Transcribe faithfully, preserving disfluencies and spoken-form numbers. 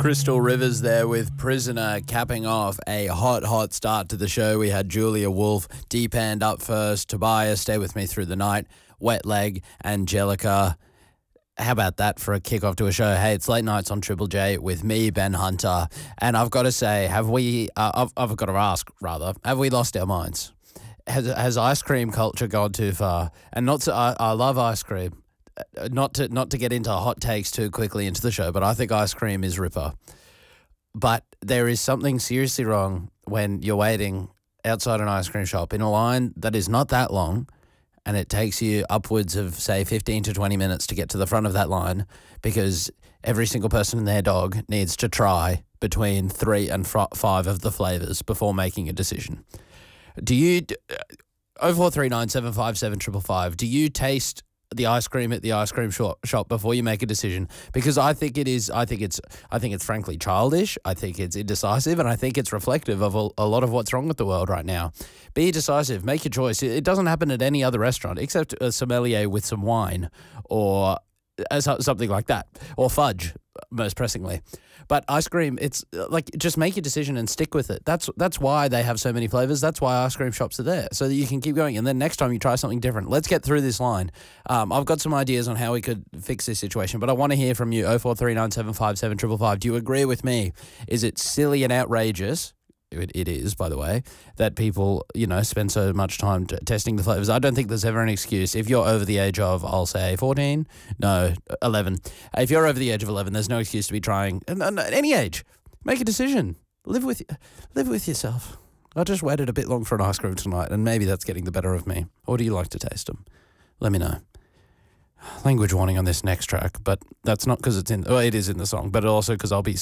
Crystal Rivers there with Prisoner, capping off a hot, hot start to the show. We had Julia Wolf, Deep End up first, Tobias, Stay With Me Through the Night, Wet Leg, Angelica. How about that for a kickoff to a show? Hey, it's Late Nights on Triple J with me, Ben Hunter. And I've got to say, have we, uh, I've, I've got to ask, rather, have we lost our minds? Has, has ice cream culture gone too far? And not to, I, I love ice cream. Not to not to get into hot takes too quickly into the show, but I think ice cream is ripper. But there is something seriously wrong when you're waiting outside an ice cream shop in a line that is not that long, and it takes you upwards of, say, fifteen to twenty minutes to get to the front of that line because every single person and their dog needs to try between three and fr- five of the flavours before making a decision. Do you, oh four three nine seven five seven five five five, do you taste the ice cream at the ice cream shop, shop before you make a decision? Because I think it is, I think it's, I think it's frankly childish. I think it's indecisive, and I think it's reflective of a, a lot of what's wrong with the world right now. Be decisive, make your choice. It, it doesn't happen at any other restaurant except a sommelier with some wine or uh, something like that, or fudge, most pressingly. But ice cream, it's like, just make your decision and stick with it. That's that's why they have so many flavors. That's why ice cream shops are there, so that you can keep going. And then next time you try something different. Let's get through this line. Um, I've got some ideas on how we could fix this situation, but I want to hear from you. oh four three nine seven five seven five five five. Do you agree with me? Is it silly and outrageous? It, it is, by the way, that people, you know, spend so much time t- testing the flavors. I don't think there's ever an excuse. If you're over the age of, I'll say, fourteen, no, eleven. If you're over the age of eleven, there's no excuse to be trying. And, and at any age, make a decision. Live with, live with yourself. I just waited a bit long for an ice cream tonight, and maybe that's getting the better of me. Or do you like to taste them? Let me know. Language warning on this next track, but that's not because it's in, well, it is in the song, but also because I'll be